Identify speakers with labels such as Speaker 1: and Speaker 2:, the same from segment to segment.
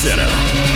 Speaker 1: Center.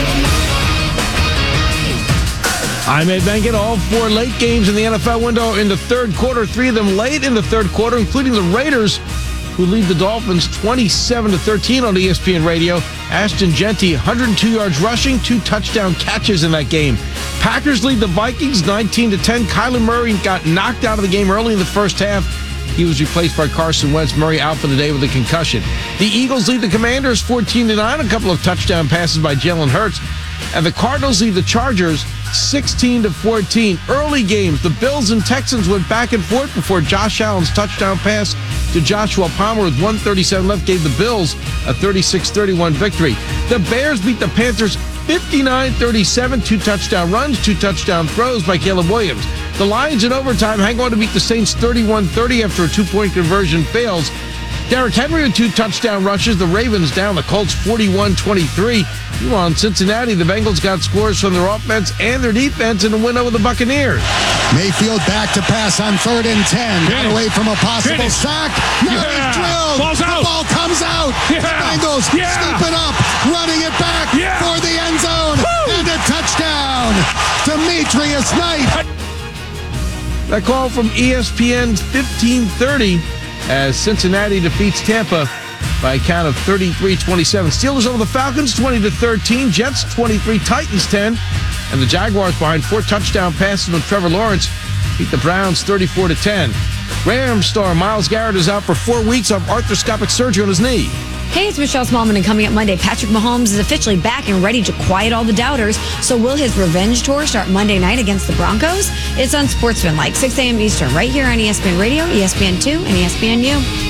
Speaker 2: I'm Ed Bankett. All four late games in the NFL window in the third quarter. Three of them late in the third quarter, including the Raiders, who lead the Dolphins 27-13 on ESPN Radio. Ashton Jeanty, 102 yards rushing, 2 touchdown catches in that game. Packers lead the Vikings 19-10. Kyler Murray got knocked out of the game early in the first half. He was replaced by Carson Wentz. Murray out for the day with a concussion. The Eagles lead the Commanders 14-9. A couple of touchdown passes by Jalen Hurts. And the Cardinals lead the Chargers 16-14. Early games, the Bills and Texans went back and forth before Josh Allen's touchdown pass to Joshua Palmer with 1:37 left gave the Bills a 36-31 victory. The Bears beat the Panthers 59-37. 2 touchdown runs, 2 touchdown throws by Caleb Williams. The Lions in overtime hang on to beat the Saints 31-30 after a 2-point conversion fails. Derrick Henry with 2 touchdown rushes. The Ravens down the Colts 41-23. Meanwhile, in Cincinnati, the Bengals got scores from their offense and their defense in a win over the Buccaneers.
Speaker 3: Mayfield back to pass on 3rd and 10. Got away from a possible sack. Now he's drilled. The ball comes out. The Bengals scoop it up, running it back for the end zone. And a touchdown. Demetrius Knight.
Speaker 2: That call from ESPN's 15:30 as Cincinnati defeats Tampa by a count of 33-27. Steelers over the Falcons 20-13. Jets 23. Titans 10. And the Jaguars behind 4 touchdown passes from Trevor Lawrence beat the Browns 34-10. Rams star Myles Garrett is out for 4 weeks of arthroscopic surgery on his knee.
Speaker 4: Hey, it's Michelle Smallman, and coming up Monday, Patrick Mahomes is officially back and ready to quiet all the doubters. So will his revenge tour start Monday night against the Broncos? It's on Sportsmanlike, 6 a.m. Eastern, right here on ESPN Radio, ESPN2, and ESPNU.